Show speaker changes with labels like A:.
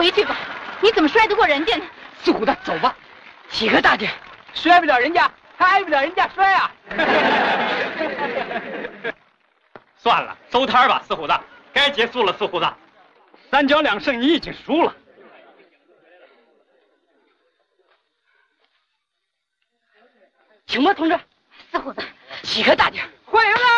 A: 回去吧，你怎么摔得过人家呢？
B: 四虎子，走吧，体格大点，摔不了人家，还挨不了人家摔啊！
C: 算了，收摊吧，四虎子，该结束了，四虎子。3交2胜，你已经输了。
B: 请吧，同志。
A: 四虎子，
B: 体格大点，
D: 欢迎啊！